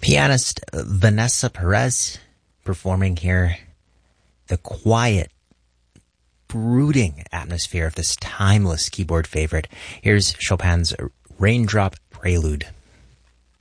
Pianist Vanessa Perez performing here the quiet, brooding atmosphere of this timeless keyboard favorite. Here's Chopin's Raindrop Prelude.